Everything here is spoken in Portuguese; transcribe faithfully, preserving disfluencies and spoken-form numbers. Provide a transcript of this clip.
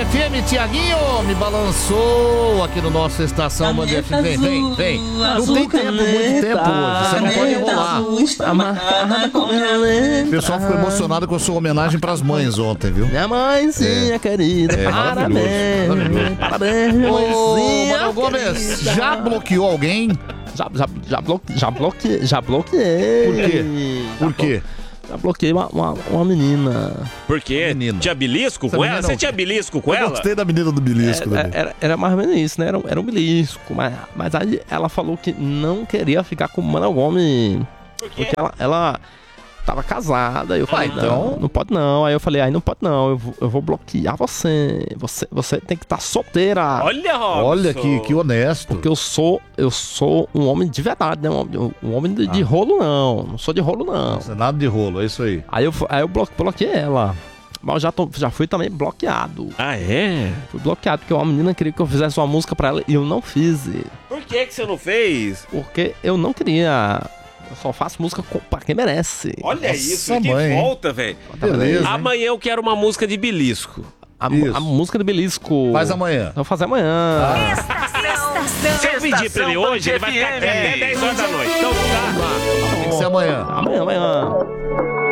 F M, Tiaguinho, me balançou aqui no nosso Estação Band F M. Vem, vem, vem. Não tem tempo, muito tempo hoje. Você não pode enrolar. O pessoal ficou emocionado com a sua homenagem pras mães ontem, viu? Minha mãezinha É. querida, É, parabéns. maravilhoso. Parabéns, minha Ô, mãezinha. Manuel Gomes, querida. já bloqueou alguém? Já, já, já, bloque, já, bloque, já bloqueei. Por quê? Já Por quê? Já bloqueei uma, uma, uma menina. Por quê? Menina. Tinha belisco Essa com ela? menina Você não- tinha belisco com Eu ela? gostei da menina do belisco. Era, também. era, era mais ou menos isso, né? Era, um- era um belisco. Mas, mas aí ela falou que não queria ficar com o Manuel Gomes. Por quê? Porque ela, ela tava casada. Eu falei, então? não, não pode não. Aí eu falei, aí não pode não. Eu vou, eu vou bloquear você. Você, você tem que estar solteira. Olha, Robson. Olha que, que honesto. Porque eu sou, eu sou um homem de verdade, né? Um, homem- um homem de, de rolo, não. Não sou de rolo, não. Não é nada de rolo, é isso aí. Aí eu, fu- aí eu blo- bloqueei ela. Mas eu já, tô, já fui também bloqueado. Ah, é? Fui bloqueado porque uma menina queria que eu fizesse uma música pra ela e eu não fiz. Por que que você não fez? Porque eu não queria. Eu só faço música com, pra quem merece. Olha Nossa, isso, que mãe, hein? volta, velho. Beleza, hein? Amanhã eu quero uma música de belisco. A, Isso. a música do Belisco. Faz amanhã. Eu vou fazer amanhã. Se eu pedir pra ele hoje, ele vai ficar até dez horas da noite. Então tá. Tem que ser amanhã. Amanhã, amanhã.